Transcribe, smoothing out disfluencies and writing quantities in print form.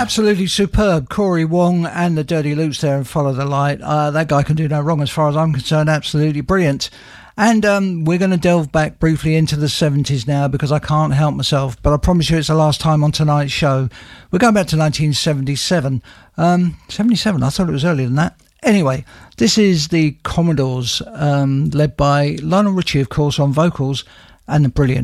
Absolutely superb. Corey Wong and the Dirty Loops there and Follow the Light. That guy can do no wrong as far as I'm concerned. Absolutely brilliant. And we're going to delve back briefly into the 70s now because I can't help myself. But I promise you it's the last time on tonight's show. We're going back to 1977. 77? I thought it was earlier than that. Anyway, this is the Commodores, led by Lionel Richie, of course, on vocals, and the brilliant